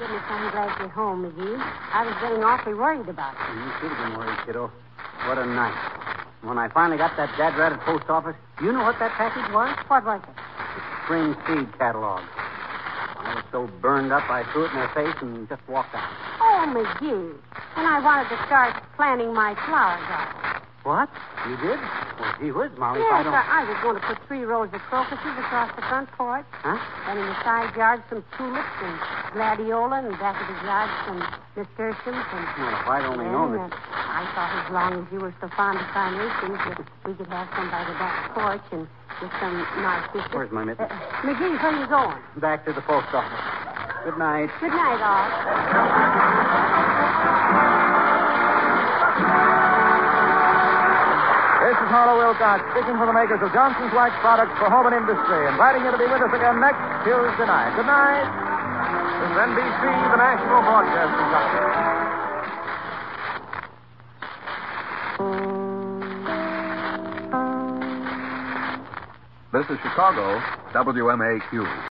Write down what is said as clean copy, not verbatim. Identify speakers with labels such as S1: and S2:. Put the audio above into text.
S1: Goodness, I'm glad you're home, McGee. I was getting awfully worried about you.
S2: You should have been worried, kiddo. What a night. When I finally got that dad-ratted post office, you know what that package was?
S1: What was it?
S2: The spring seed catalog. I was so burned up, I threw it in their face and just walked out.
S1: Oh, McGee. And I wanted to start planting my flower garden.
S2: What? You did? Well, gee whiz, Molly, if
S1: Yes,
S2: I don't...
S1: I was going to put 3 rows of crocuses across the front porch.
S2: Huh?
S1: And in the side yard, some tulips and gladiola, and back of the yard, some nasturtiums and...
S2: Well, if I'd only known that...
S1: I thought as long as you were so fond of carnations that we could have some by the back porch and with some narcissus.
S2: Where's my mitten?
S1: McGee, where are you going?
S2: Back to the post office. Good night.
S1: Good night, all.
S3: This is Harlow Wilcox, speaking for the makers of Johnson's Wax products for home and industry, inviting you to be with us again next Tuesday night. Good night. This is NBC, the National Broadcasting Company.
S4: This is Chicago, WMAQ.